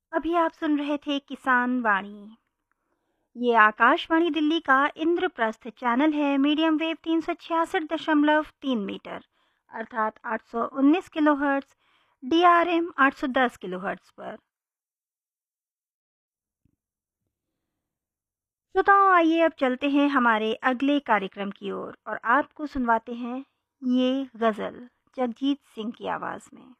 अभी आप सुन रहे थे किसान वाणी। ये आकाशवाणी दिल्ली का इंद्रप्रस्थ चैनल है। मीडियम वेव 366.3 मीटर अर्थात 819 किलोहर्ट्ज, DRM 810 किलोहर्ट्ज पर। श्रोताओं, आइए अब चलते हैं हमारे अगले कार्यक्रम की ओर और आपको सुनवाते हैं ये गज़ल जगजीत सिंह की आवाज़ में।